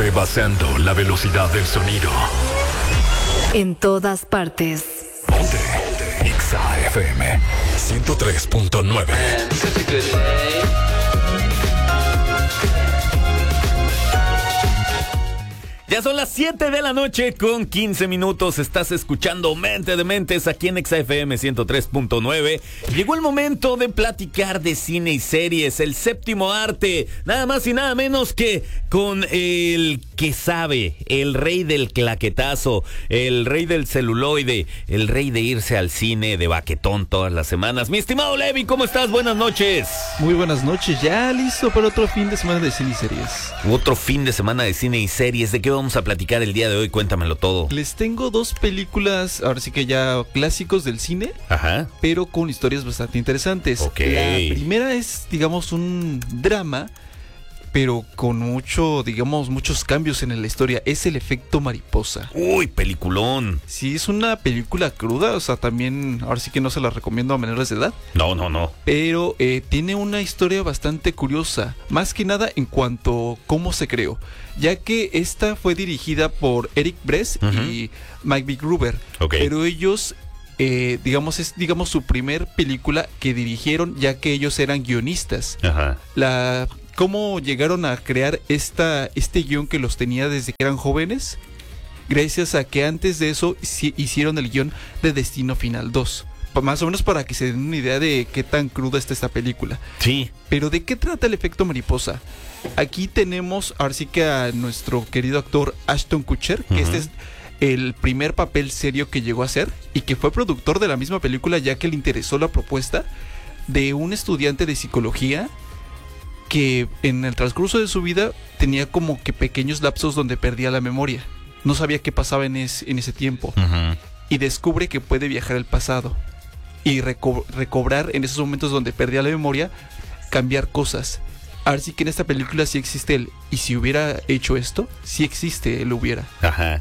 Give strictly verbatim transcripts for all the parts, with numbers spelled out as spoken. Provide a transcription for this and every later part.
rebasando la velocidad del sonido. En todas partes. Ponte, ponte. Exa F M ciento tres punto nueve. Ya son las siete de la noche con quince minutos. Estás escuchando Mente de Mentes aquí en Exa F M ciento tres punto nueve. Llegó el momento de platicar de cine y series, el séptimo arte. Nada más y nada menos que con el que sabe, el rey del claquetazo, el rey del celuloide, el rey de irse al cine de baquetón todas las semanas. Mi estimado Levi, ¿cómo estás? Buenas noches. Muy buenas noches. Ya listo para otro fin de semana de cine y series. Otro fin de semana de cine y series. ¿De qué vamos a platicar el día de hoy? Cuéntamelo todo. Les tengo dos películas, ahora sí que ya clásicos del cine. Ajá. Pero con historias bastante interesantes. Ok. La primera es, digamos, un drama, pero con mucho, digamos, muchos cambios en la historia. Es El efecto mariposa. Uy, peliculón. Sí, es una película cruda, o sea, también, ahora sí que no se la recomiendo a menores de edad. No, no, no. Pero eh, tiene una historia bastante curiosa, más que nada en cuanto a cómo se creó, ya que esta fue dirigida por Eric Bress uh-huh. y Mike B. Gruber. Okay. Pero ellos, eh, digamos, es digamos su primer película que dirigieron, ya que ellos eran guionistas. Ajá. La... ¿Cómo llegaron a crear esta, este guión que los tenía desde que eran jóvenes? Gracias a que antes de eso hicieron el guión de Destino Final dos. Más o menos para que se den una idea de qué tan cruda está esta película. Sí. Pero ¿de qué trata El efecto mariposa? Aquí tenemos ahora sí que a nuestro querido actor Ashton Kutcher, que uh-huh. este es el primer papel serio que llegó a hacer y que fue productor de la misma película, ya que le interesó la propuesta de un estudiante de psicología que en el transcurso de su vida tenía como que pequeños lapsos donde perdía la memoria. No sabía qué pasaba en, es, en ese tiempo. Uh-huh. Y descubre que puede viajar al pasado y reco- recobrar en esos momentos donde perdía la memoria, cambiar cosas. Así que en esta película sí existe él. Y si hubiera hecho esto, sí existe él hubiera. Ajá.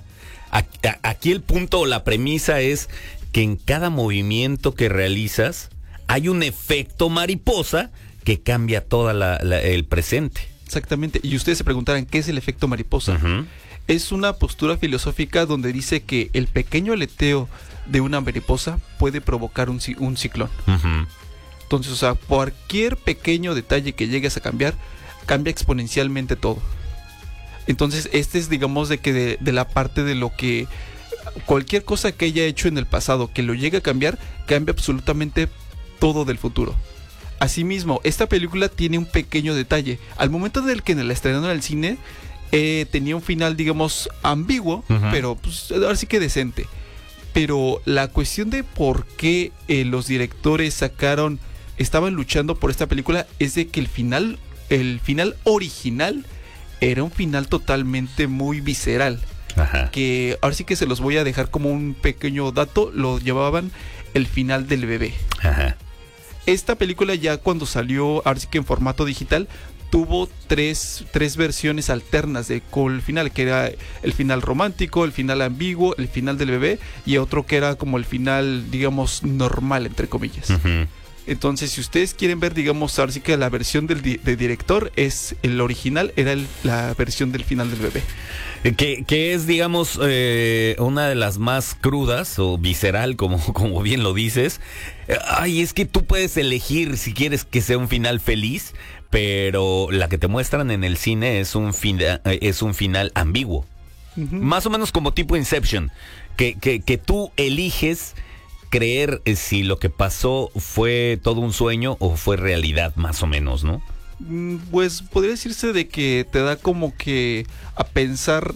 Aquí el punto o la premisa es que en cada movimiento que realizas hay un efecto mariposa que cambia todo el presente. Exactamente. Y ustedes se preguntarán, ¿qué es el efecto mariposa? Uh-huh. Es una postura filosófica donde dice que el pequeño aleteo de una mariposa puede provocar un, un ciclón. Uh-huh. Entonces, o sea, cualquier pequeño detalle que llegues a cambiar, cambia exponencialmente todo. Entonces, este es, digamos, de que de, de la parte de lo que cualquier cosa que haya hecho en el pasado que lo llegue a cambiar, cambia absolutamente todo del futuro. Asimismo, esta película tiene un pequeño detalle. Al momento del que la estrenaron en el cine, eh, tenía un final, digamos, ambiguo, uh-huh. pero pues, ahora sí que decente. Pero la cuestión de por qué eh, los directores sacaron, estaban luchando por esta película, es de que el final, el final original era un final totalmente muy visceral. Ajá. Que ahora sí que se los voy a dejar como un pequeño dato, lo llamaban el final del bebé. Ajá. Esta película ya cuando salió, ahora sí que en formato digital, tuvo tres, tres versiones alternas de con el final, que era el final romántico, el final ambiguo, el final del bebé, y otro que era como el final, digamos, normal, entre comillas. Uh-huh. Entonces, si ustedes quieren ver, digamos, ahora sí que la versión del di- de director es el original, era el, la versión del final del bebé. Que, que es, digamos, eh, una de las más crudas o visceral, como, como bien lo dices. Ay, es que tú puedes elegir si quieres que sea un final feliz, pero la que te muestran en el cine es un, fin, es un final ambiguo. Uh-huh. Más o menos como tipo Inception, que, que, que tú eliges creer si lo que pasó fue todo un sueño o fue realidad, más o menos, ¿no? Pues podría decirse de que te da como que a pensar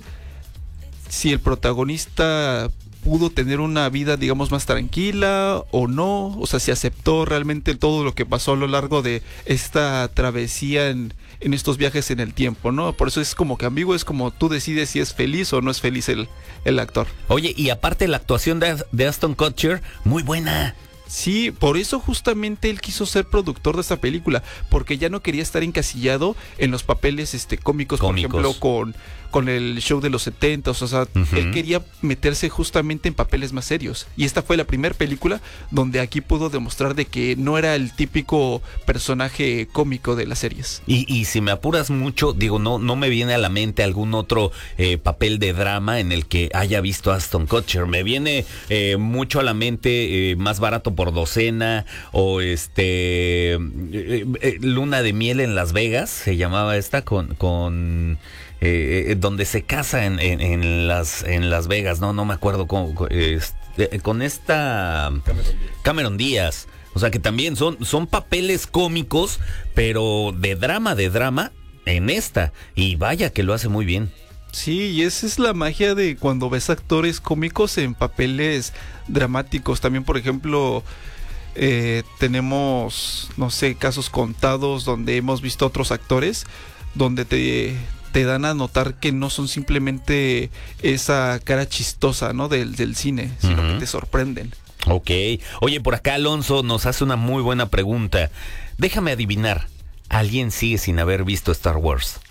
si el protagonista pudo tener una vida, digamos, más tranquila o no, o sea, si aceptó realmente todo lo que pasó a lo largo de esta travesía en, en estos viajes en el tiempo, ¿no? Por eso es como que ambiguo, es como tú decides si es feliz o no es feliz el, el actor. Oye, y aparte la actuación de, de Ashton Kutcher, muy buena. Sí, por eso justamente él quiso ser productor de esta película, porque ya no quería estar encasillado en los papeles este cómicos, Cómicos. por ejemplo, con, con el show de los setentas, o sea, Ujú. él quería meterse justamente en papeles más serios. Y esta fue la primera película donde aquí pudo demostrar de que no era el típico personaje cómico de las series. Y, y si me apuras mucho, digo, no, no me viene a la mente algún otro eh, papel de drama en el que haya visto a Ashton Kutcher. Me viene eh, mucho a la mente eh, Más barato por docena, o este eh, eh, Luna de miel en Las Vegas, se llamaba esta, con, con eh, donde se casa en, en, en las en Las Vegas, no, no me acuerdo cómo, este, con esta Cameron Díaz. O sea que también son, son papeles cómicos, pero de drama, de drama, en esta. Y vaya que lo hace muy bien. Sí, y esa es la magia de cuando ves actores cómicos en papeles dramáticos. También, por ejemplo, eh, tenemos, no sé, casos contados donde hemos visto otros actores donde te, te dan a notar que no son simplemente esa cara chistosa, ¿no? del, del cine, sino Ujú. que te sorprenden. Ok. Oye, por acá Alonso nos hace una muy buena pregunta. Déjame adivinar. ¿Alguien sigue sin haber visto Star Wars?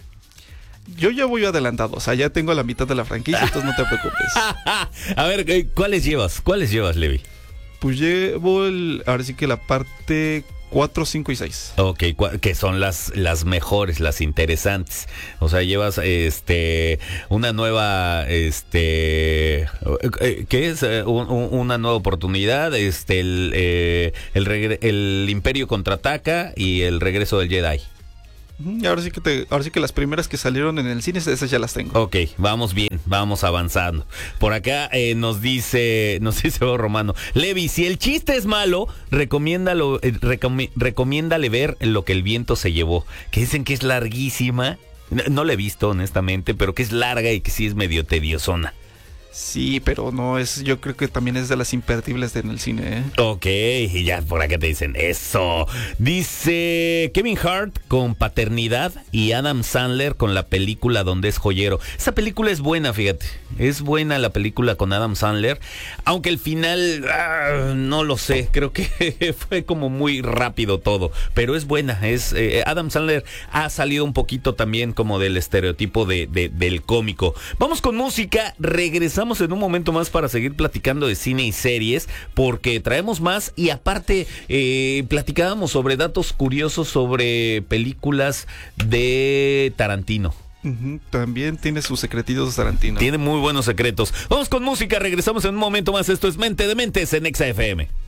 Yo ya voy adelantado, o sea, ya tengo la mitad de la franquicia, entonces no te preocupes. A ver, eh, ¿cuáles llevas? ¿Cuáles llevas, Levi? Pues llevo el, ahora sí que la parte cuatro, cinco y seis. Ok, cua- que son las, las mejores, las interesantes. O sea, llevas este una nueva, este, eh, ¿qué es? Eh, un- un- una nueva oportunidad, este, el, eh, el, regre- el Imperio contraataca y el regreso del Jedi. Ujú, y ahora sí que te, ahora sí que las primeras que salieron en el cine, esas ya las tengo. Ok, vamos bien, vamos avanzando. Por acá eh, nos dice, nos dice Bo Romano, Levi, si el chiste es malo, recomiéndalo, eh, recomi- recomiéndale ver Lo que el viento se llevó, que dicen que es larguísima. No, no la he visto honestamente, pero que es larga y que sí es medio tediosona. Sí, pero no es, yo creo que también es de las imperdibles de en el cine, ¿eh? Ok, y ya por acá te dicen eso. Dice Kevin Hart con Paternidad y Adam Sandler con la película Donde es joyero. Esa película es buena, fíjate. Es buena la película con Adam Sandler. Aunque el final, ah, no lo sé. Creo que fue como muy rápido todo. Pero es buena. Es eh, Adam Sandler ha salido un poquito también como del estereotipo de, de- del cómico. Vamos con música. Regresamos en un momento más para seguir platicando de cine y series. Porque traemos más. Y aparte, eh, platicábamos sobre datos curiosos sobre películas de Tarantino. Ujú, también tiene sus secretitos de Tarantino. Tiene muy buenos secretos. Vamos con música, regresamos en un momento más. Esto es Mente de Mentes en Exa F M.